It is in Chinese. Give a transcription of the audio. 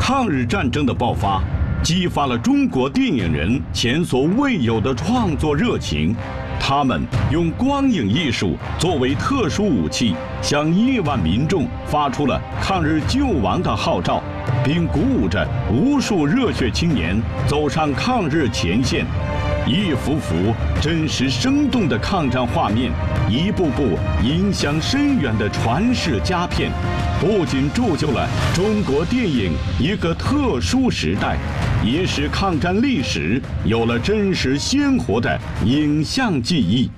抗日战争的爆发，激发了中国电影人前所未有的创作热情。他们用光影艺术作为特殊武器，向亿万民众发出了抗日救亡的号召，并鼓舞着无数热血青年走上抗日前线。一幅幅真实生动的抗战画面，一步步影响深远的传世佳片，不仅铸就了中国电影一个特殊时代，也使抗战历史有了真实鲜活的影像记忆。